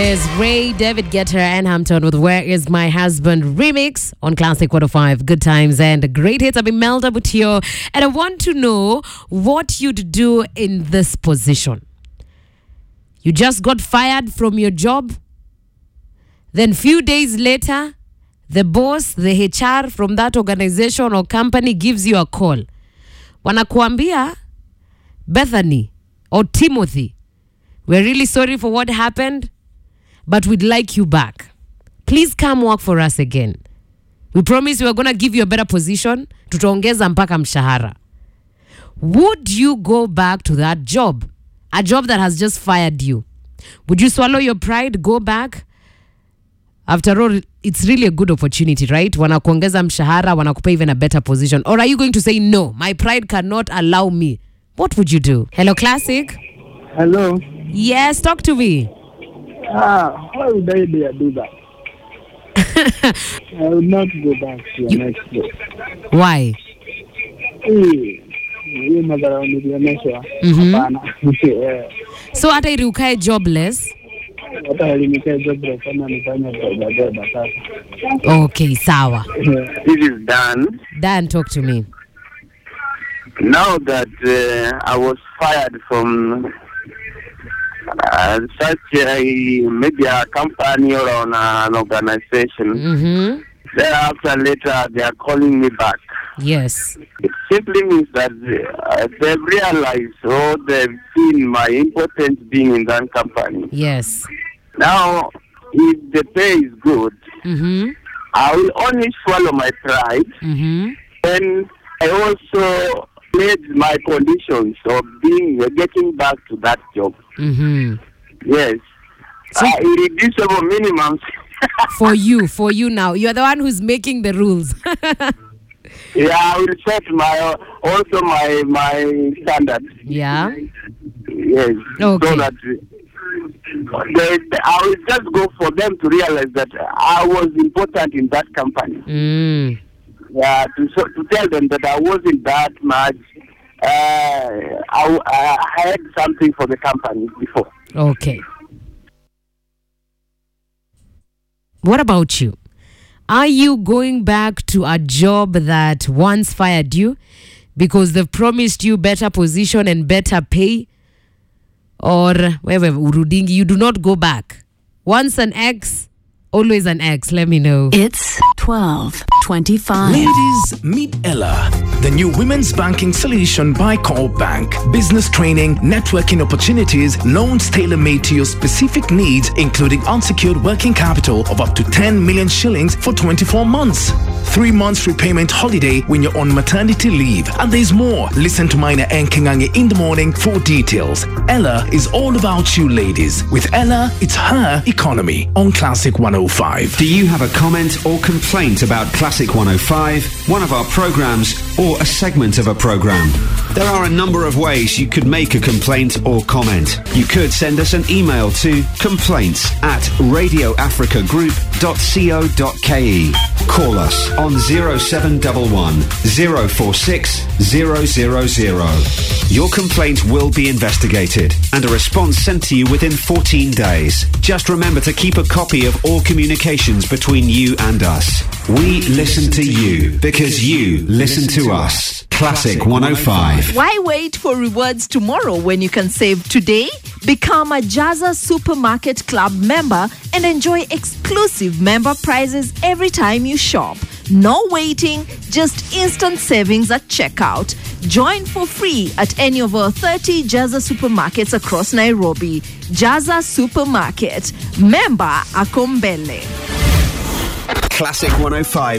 Is Ray, David Guetta, and Hampton with Where Is My Husband remix on Classic 105. Good times and great hits. I've been Melda Butio, and I want to know what you'd do in this position. You just got fired from your job. Then few days later, the boss, the HR from that organization or company gives you a call. Wanakuambia, Bethany or Timothy, we're really sorry for what happened, but we'd like you back. Please come work for us again. We promise we're going to give you a better position. Tutaongeza mpaka mshahara. Would you go back to that job? A job that has just fired you. Would you swallow your pride, go back? After all, it's really a good opportunity, right? Wanakuongeza mshahara, wanakupa even a better position. Or are you going to say, no, my pride cannot allow me? What would you do? Hello, Classic. Hello. Yes, talk to me. Why would I dare do that? I will not go back to the next place. Why? So hata ili ukae jobless? Okay, sawa. This is Dan. Dan, talk to me. Now that I was fired from such maybe a company or on an organization, thereafter later they are calling me back. Yes. It simply means that they've realized or they've seen my importance being in that company. Yes. Now, if the pay is good, I will only swallow my pride. And I also made my conditions of getting back to that job. Yes. So, irreducible minimums. for you now. You're the one who's making the rules. Yeah, I will set my standards. Yeah. Yes. Okay. So that I will just go for them to realize that I was important in that company. Yeah, to tell them that I wasn't that much. I had something for the company before. Okay. What about you? Are you going back to a job that once fired you because they've promised you better position and better pay? Or urudingi, you do not go back? Once an ex, always an ex. Let me know. It's 12:25. Ladies, meet Ella, the new women's banking solution by Co-op Bank. Business training, networking opportunities, loans tailor-made to your specific needs, including unsecured working capital of up to 10 million shillings for 24 months. 3 months repayment holiday when you're on maternity leave. And there's more. Listen to Mina and Kingange in the morning for details. Ella is all about you, ladies. With Ella, it's her economy on Classic 105. Do you have a comment or complaint about Classic 105, one of our programs, or a segment of a program? There are a number of ways you could make a complaint or comment. You could send us an email to complaints@radioafricagroup.co.ke. Call us on 0711 046 000. Your complaint will be investigated and a response sent to you within 14 days. Just remember to keep a copy of all communications between you and us. We listen to you because you listen to us. Classic 105. Why wait for rewards tomorrow when you can save today? Become a Jazza Supermarket Club member and enjoy exclusive member prizes every time you shop. No waiting, just instant savings at checkout. Join for free at any of our 30 Jazza supermarkets across Nairobi. Jazza Supermarket. Member Akombele. Classic 105.